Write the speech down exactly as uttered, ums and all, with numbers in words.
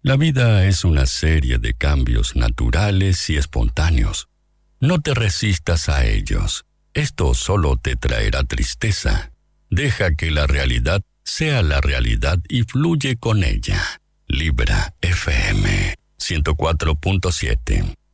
La vida es una serie de cambios naturales y espontáneos. No te resistas a ellos. Esto solo te traerá tristeza. Deja que la realidad sea la realidad y fluye con ella. Libra F M ciento cuatro punto siete.